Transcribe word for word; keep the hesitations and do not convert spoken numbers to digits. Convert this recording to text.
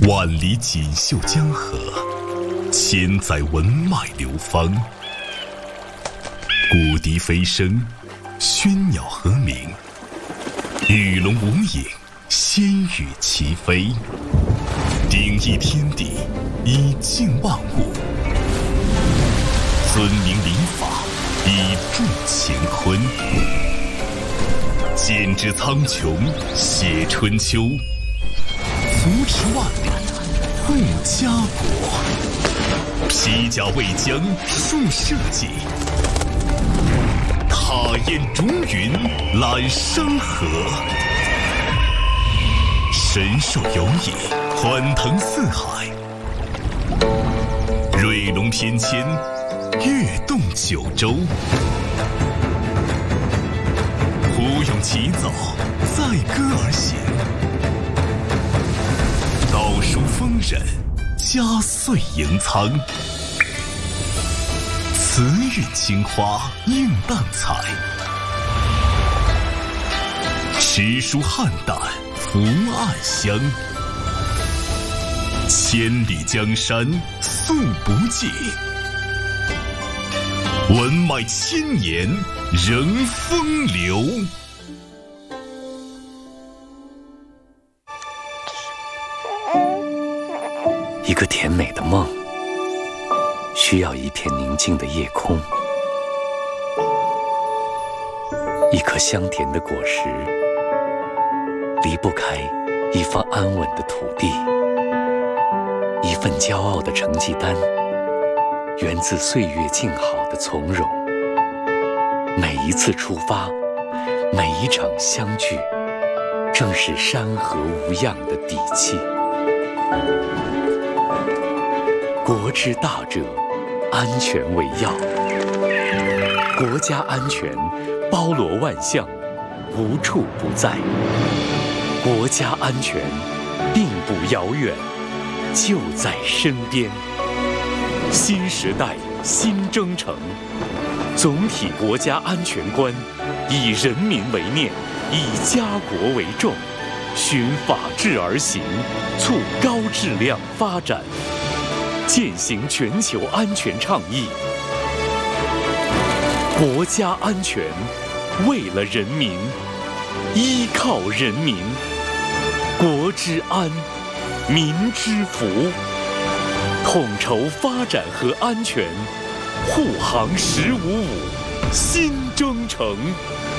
万里锦绣江河，千载文脉流芳。古笛飞声，喧鸟和鸣，与龙无影，仙羽齐飞。鼎益天地，以静万物；尊明礼法，以助乾坤。剪纸苍穹，写春秋；扶持万里，护家国。披甲为将，树社稷；踏烟逐云，揽山河。神兽游弋，欢腾四海；瑞龙翩跹，跃动九州。胡勇齐走，载歌而行；道书丰稔，佳岁迎苍。慈韵青花，映淡彩；诗书汉旦，福暗香。千里江山，素不尽；文脉千年，仍风流。 一个甜美的梦，需要一片宁静的夜空，一颗香甜的果实，离不开一方安稳的土地，一份骄傲的成绩单，源自岁月静好的从容。每一次出发，每一场相聚，正是山河无恙的底气。国之大者，安全为要。国家安全包罗万象，无处不在。国家安全并不遥远，就在身边。新时代新征程，总体国家安全观以人民为念，以家国为重，循法治而行，促高质量发展，践行全球安全倡议。国家安全，为了人民，依靠人民。国之安，民之福。统筹发展和安全，护航十五五新征程。